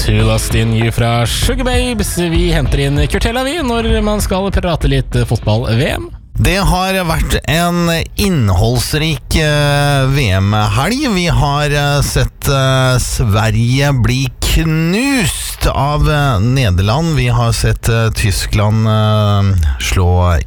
To Lost in You fra Sugar Babes. Vi henter inn Kurtella vi når man skal prate litt fotball-VM. Det har vært en innholdsrik VM-helg. Vi har sett Sverige bli knust av Nederland. Vi har sett Tyskland slå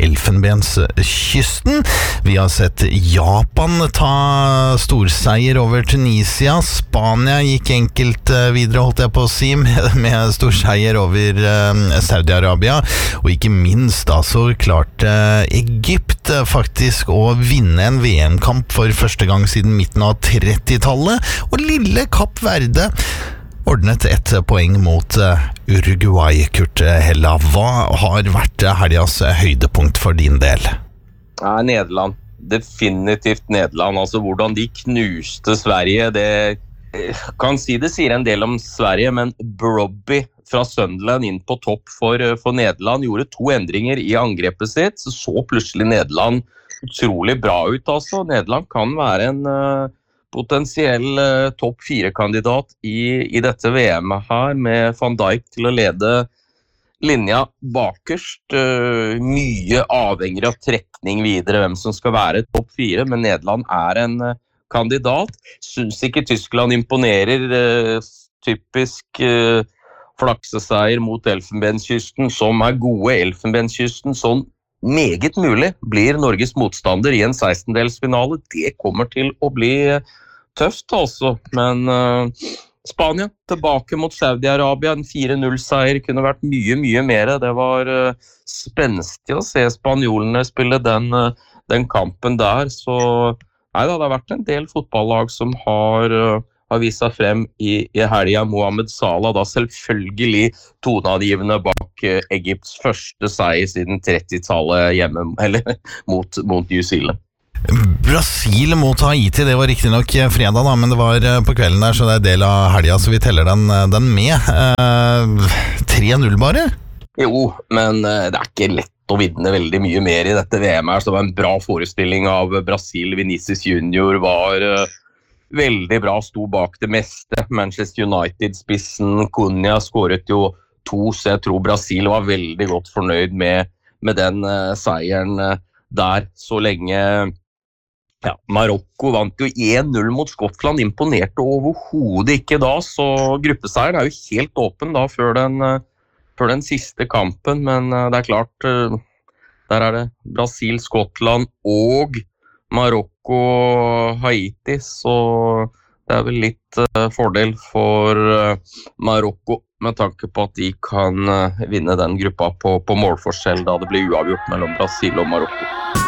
Elfenbenskysten. Vi har sett Japan ta storseier over Tunisia. Spania gikk enkelt videre, holdt jeg på å si, med storseier over Saudi-Arabia. Og ikke minst da så klarte Egypt faktisk å vinne en VM-kamp for første gang siden midten av 30-tallet, og lille Kapp Verde ordnet et poeng mot Uruguay. Kurt Hella, hva har vært helgas høydepunkt for din del? Nederland. Definitivt Nederland. Altså hvordan de knuste Sverige, det kan si det sier en del om Sverige, men Brobby fra Sunderland inn på topp for Nederland gjorde 2 endringer i angrepet sitt, så plutselig Nederland utrolig bra ut altså. Nederland kan være en potensiell topp 4-kandidat i dette VM-et her, med Van Dijk til å lede linja bakerst. Mye avhenger av trekning videre, hvem som skal være topp 4, men Nederland er en kandidat. Synes ikke Tyskland imponerer, typisk flakseseier mot Elfenbenskysten, som er gode Elfenbenskysten, sånn meget mulig blir Norges motstander i en 16-delsfinale. Det kommer til å bli tøft altså, men Spania tilbake mot Saudi-Arabia, en 4-0-seier kunne vært mye mer. Det var spenstig å se spanjolene spille den kampen der, så nei da, det har vært en del fotballag som har vist seg frem i helga. Mohamed Salah da selvfølgelig toneangivende bak Egypts første seier siden 30-tallet hjemme, eller mot New Zealand. Brasil mot Haiti, det var riktig nok fredag da, men det var på kvelden der, så det er del av helga, så vi teller den med. 3-0 bare? Jo, men det er ikke lett å vinne veldig mye mer i dette VM her, så det var en bra forestilling av Brasil. Vinicius Junior var veldig bra, sto bak det meste. Manchester United-spissen Cunha skåret jo 2, så jeg tror Brasil var veldig godt fornøyd med den seieren der. Så lenge Marokko vant jo 1-0 mot Skottland, imponerte overhodet ikke da, så gruppeseieren er jo helt åpen da før den siste kampen, men det er klart, der er det Brasil, Skottland og Marokko og Haiti, så det er vel litt fordel for Marokko med tanke på at de kan vinne den gruppa på målforskjell da det blir uavgjort mellom Brasil og Marokko.